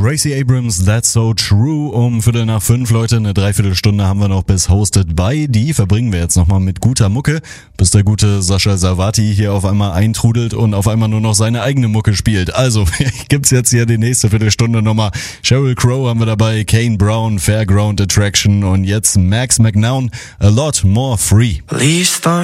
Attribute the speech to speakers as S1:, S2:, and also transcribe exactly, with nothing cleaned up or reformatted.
S1: Gracie Abrams, That's So True, um Viertel nach fünf, Leute, eine Dreiviertelstunde haben wir noch bis Hosted by. Die verbringen wir jetzt nochmal mit guter Mucke, bis der gute Sascha Savati hier auf einmal eintrudelt und auf einmal nur noch seine eigene Mucke spielt. Also, gibt's jetzt hier die nächste Viertelstunde nochmal. Sheryl Crow haben wir dabei, Kane Brown, Fairground Attraction und jetzt Max McNown, A Lot More Free.
S2: Least